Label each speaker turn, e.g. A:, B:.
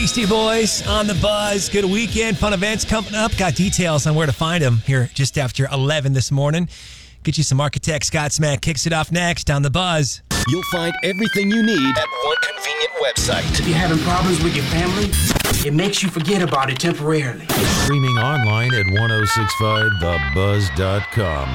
A: Beastie Boys on the Buzz. Good weekend. Fun events coming up. Got details on where to find them here just after 11 this morning. Get you some Architect. Scott Smack kicks it off next on the Buzz.
B: You'll find everything you need at one convenient website.
C: If you're having problems with your family, it makes you forget about it temporarily.
D: Streaming online at 1065thebuzz.com.